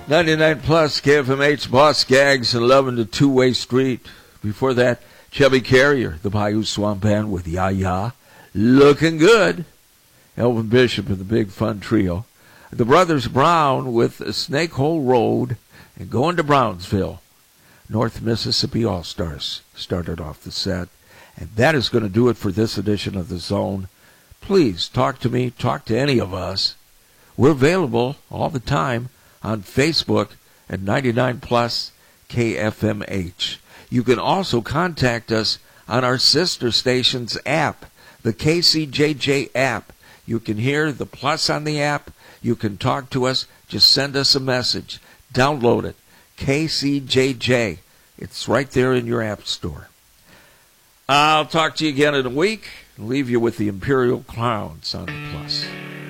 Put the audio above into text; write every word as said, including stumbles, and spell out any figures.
ninety-nine plus K F M H, Boss Gags, and loving the two-way street. Before that, Chubby Carrier, the Bayou Swamp Band with Ya Ya, looking good. Elvin Bishop and the Big Fun Trio. The Brothers Brown with Snake Hole Road and Going to Brownsville. North Mississippi All-Stars started off the set. And that is going to do it for this edition of The Zone. Please talk to me, talk to any of us. We're available all the time on Facebook at ninety-nine plus K F M H. You can also contact us on our sister station's app, the K C J J app. You can hear the plus on the app. You can talk to us. Just send us a message. Download it. K C J J. It's right there in your app store. I'll talk to you again in a week and leave you with the Imperial Clowns on the Plus.